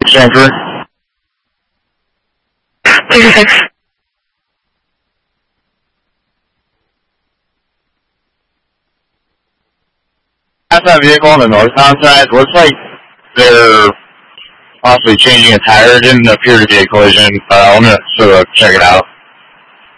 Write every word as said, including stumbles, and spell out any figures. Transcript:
Jennifer. thirty-six. That's that vehicle on the northbound side. Looks like they're possibly changing a tire. It didn't appear to be a collision. Uh, I'm going to sort of check it out.